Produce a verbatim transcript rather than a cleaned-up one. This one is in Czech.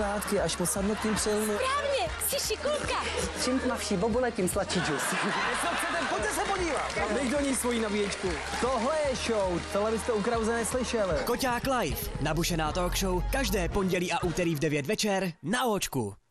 zpátky, až po sadnutím přilnu. Správně, jsi šikulka. Čím tmavší bobule, tím sladší džus. Jestli chcete, pojďte se podívat. Dej do ní svoji nabíječku. Tohle je show, tohle byste u Krause neslyšeli. Koťák Live, nabušená talk show, každé pondělí a úterý v devět večer na Óčku.